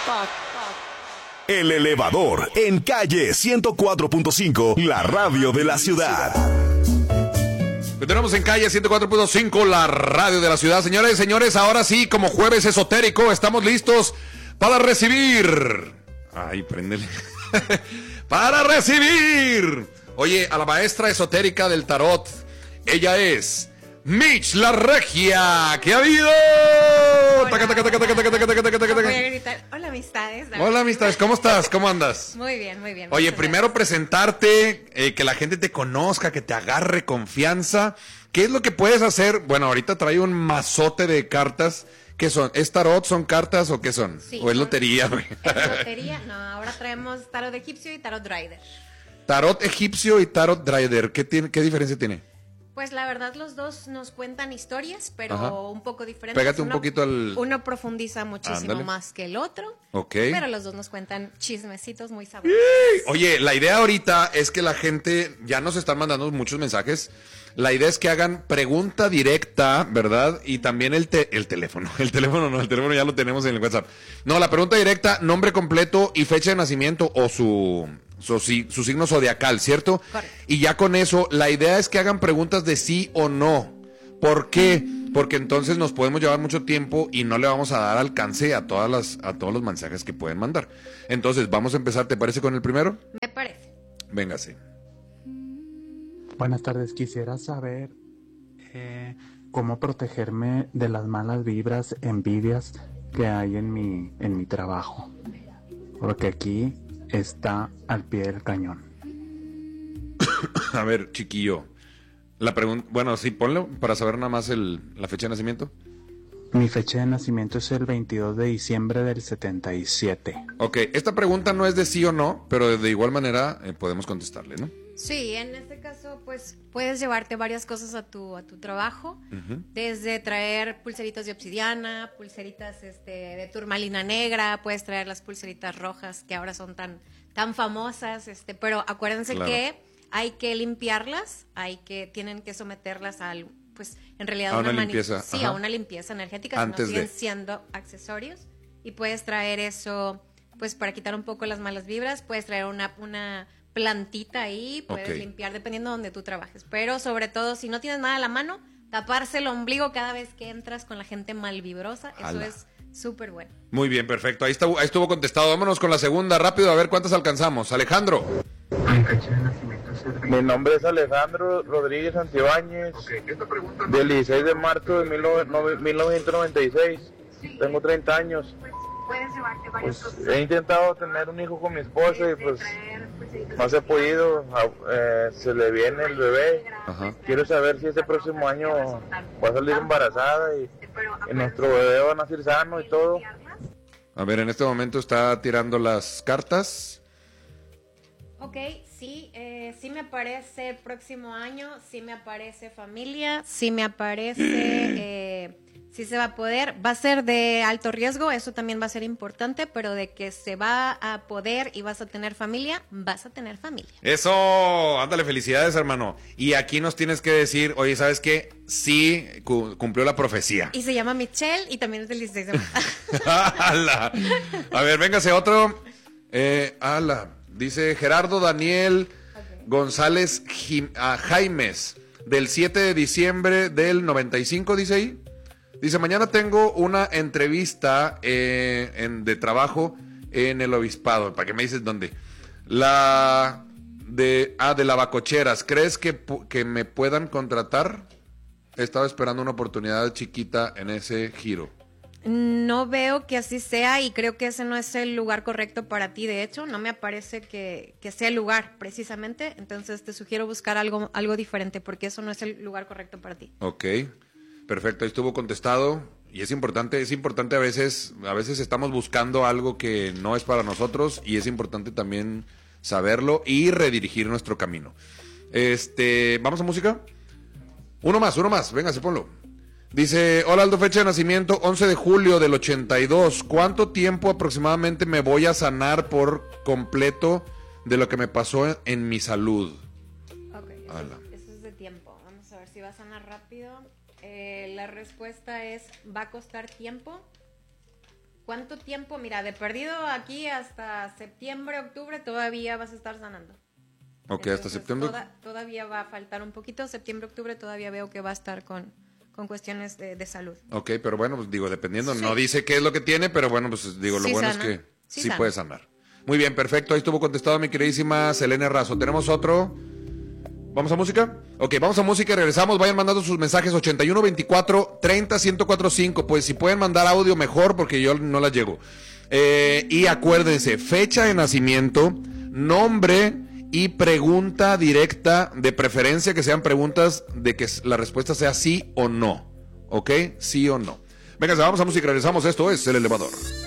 El Elevador, en calle 104.5, la radio de la ciudad. Tenemos en calle 104.5, la radio de la ciudad. Señoras y señores, ahora sí, como jueves esotérico, estamos listos para recibir... Ay, préndele. Para recibir... Oye, a la maestra esotérica del tarot. Ella es... Mitch la Regia. ¿Qué ha habido? Voy a gritar. Hola, amistades. Hola, amistades. ¿Cómo estás? ¿Cómo andas? Muy bien, muy bien. Oye, primero presentarte, que la gente te conozca, que te agarre confianza. ¿Qué es lo que puedes hacer? Bueno, ahorita trae un mazote de cartas. ¿Qué son? ¿Es tarot? ¿Son cartas o qué son? Sí, ¿O es lotería? ¿Es lotería? No, ahora traemos tarot egipcio y tarot rider. Tarot egipcio y tarot rider. ¿Qué diferencia tiene? Pues la verdad los dos nos cuentan historias, pero Ajá. un poco diferentes. Pégate un poquito al... Uno profundiza muchísimo Ándale. más que el otro. Ok. Pero los dos nos cuentan chismecitos muy sabrosos. Oye, la idea ahorita es que la gente, ya nos están mandando muchos mensajes. La idea es que hagan pregunta directa, ¿verdad? Y también el teléfono. El teléfono ya lo tenemos en el WhatsApp. No, la pregunta directa, nombre completo y fecha de nacimiento o su signo zodiacal, ¿cierto? Correcto. Y ya con eso, la idea es que hagan preguntas de sí o no. ¿Por qué? Porque entonces nos podemos llevar mucho tiempo y no le vamos a dar alcance a todos los mensajes que pueden mandar. Entonces, vamos a empezar, ¿te parece con el primero? Me parece. Véngase. Buenas tardes, quisiera saber cómo protegerme de las malas vibras, envidias que hay en mi trabajo, porque aquí está al pie del cañón. A ver, chiquillo, la pregunta, bueno, sí, ponlo para saber nada más la fecha de nacimiento. Mi fecha de nacimiento es el 22 de diciembre del 77. Ok, esta pregunta no es de sí o no, pero de igual manera podemos contestarle, ¿no? Sí, en este caso, pues puedes llevarte varias cosas a tu trabajo, desde traer pulseritas de obsidiana, pulseritas de turmalina negra, puedes traer las pulseritas rojas que ahora son tan famosas, pero acuérdense Claro. que hay que limpiarlas, tienen que someterlas pues en realidad A una limpieza, sí, ajá. a una limpieza energética, Antes si no siguen de. siendo accesorios y puedes traer eso, pues para quitar un poco las malas vibras, puedes traer una plantita ahí, puedes Ok. limpiar dependiendo de donde tú trabajes, pero sobre todo si no tienes nada a la mano, taparse el ombligo cada vez que entras con la gente malvibrosa, eso Ala. es súper bueno. Muy bien, perfecto, ahí estuvo contestado. Vámonos con la segunda, rápido, a ver cuántas alcanzamos. Alejandro. Mi fecha de nacimiento es el Mi nombre es Alejandro Rodríguez Santibáñez, del 16 de marzo de 1996. Tengo 30 años. Pues he intentado tener un hijo con mi esposa y pues no se ha podido. Se le viene el bebé. Ajá. Quiero saber si este próximo año va a salir embarazada y nuestro bebé va a nacer sano y todo. A ver, en este momento está tirando las cartas. Ok, sí, sí me aparece el próximo año, sí me aparece familia, sí me aparece, sí se va a poder, va a ser de alto riesgo, eso también va a ser importante, pero de que se va a poder y vas a tener familia, vas a tener familia. Eso, ándale, felicidades, hermano. Y aquí nos tienes que decir, oye, ¿sabes qué? Sí, cumplió la profecía. Y se llama Michelle y también es del 16 de marzo. Ala. A ver, véngase otro. Ala. Dice Gerardo Daniel González Jaimes, del 7 de diciembre del 95, dice ahí. Dice, mañana tengo una entrevista de trabajo en el obispado. ¿Para qué me dices dónde? De Lavacocheras. ¿Crees que me puedan contratar? He estado esperando una oportunidad chiquita en ese giro. No veo que así sea y creo que ese no es el lugar correcto para ti. De hecho, no me aparece que sea el lugar precisamente. Entonces te sugiero buscar algo diferente porque eso no es el lugar correcto para ti. Ok, perfecto, ahí estuvo contestado. Y es importante a veces estamos buscando algo que no es para nosotros y es importante también saberlo y redirigir nuestro camino. ¿Vamos a música? Uno más, venga, ponlo. Dice, hola Aldo, fecha de nacimiento 11 de julio del 82. ¿Cuánto tiempo aproximadamente me voy a sanar por completo de lo que me pasó en mi salud? Ok, eso es de tiempo. Vamos a ver si va a sanar rápido. La respuesta es, va a costar tiempo. ¿Cuánto tiempo? Mira, de perdido aquí hasta septiembre, octubre, todavía vas a estar sanando. Ok, Entonces, hasta septiembre. Todavía va a faltar un poquito. Septiembre, octubre todavía veo que va a estar con cuestiones de salud. Ok, pero bueno, pues digo, dependiendo, Sí. no dice qué es lo que tiene, pero bueno, pues digo, lo Sí bueno sana. es que Sí sí sana. puede sanar. Muy bien, perfecto, ahí estuvo contestado mi queridísima Selene Razo. ¿Tenemos otro? ¿Vamos a música? Ok, vamos a música y regresamos. Vayan mandando sus mensajes 81 24 30 1045. Pues si pueden mandar audio mejor porque yo no las llego. Y acuérdense, fecha de nacimiento, nombre y pregunta directa, de preferencia que sean preguntas de que la respuesta sea sí o no. ¿Ok? Sí o no. Venga, vamos a música y regresamos. Esto es El Elevador.